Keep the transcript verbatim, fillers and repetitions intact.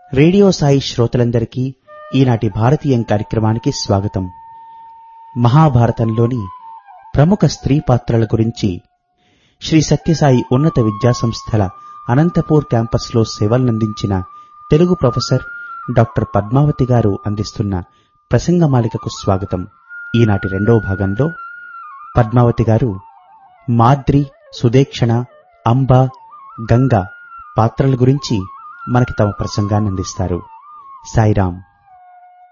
Radio Sai శ్రోతలందరికీ ఈనాటి భారతీయం కార్యక్రమానికి స్వాగతం. మహాభారతంలోని ప్రముఖ స్త్రీ పాత్రల గురించి శ్రీ సత్యసాయి ఉన్నత విద్యాసంస్థల అనంతపూర్ క్యాంపస్లో సేవలనందించిన తెలుగు ప్రొఫెసర్ డాక్టర్ పద్మావతి గారు అందిస్తున్న ప్రసంగమాలికకు స్వాగతం. ఈనాటి రెండవ భాగంలో పద్మావతి గారు మాద్రి, సుదేక్షణ, అంబ, గంగ పాత్రల గురించి మనకి తమ ప్రసంగాన్ని అందిస్తారు. సాయిరాం.